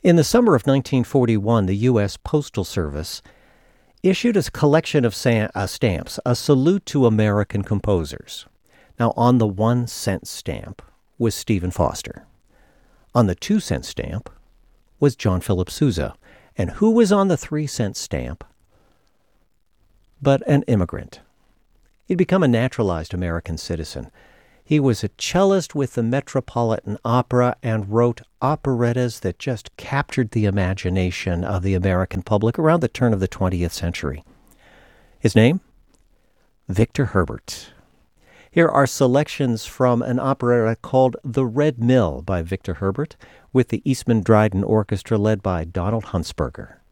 In the summer of 1941, the U.S. Postal Service issued a collection of stamps, a salute to American composers. Now, on the 1-cent stamp was Stephen Foster. On the 2-cent stamp was John Philip Sousa. And who was on the 3-cent stamp but an immigrant? He'd become a naturalized American citizen. He was a cellist with the Metropolitan Opera and wrote operettas that just captured the imagination of the American public around the turn of the 20th century. His name? Victor Herbert. Here are selections from an operetta called The Red Mill by Victor Herbert with the Eastman Dryden Orchestra led by Donald Huntsberger.